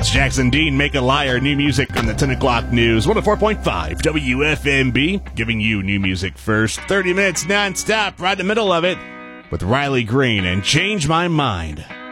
That's Jackson Dean, Make a Liar, new music on the 10 o'clock news. 104.5 WFMB, giving you new music first. 30 minutes non-stop, right in the middle of it, with Riley Green and Change My Mind.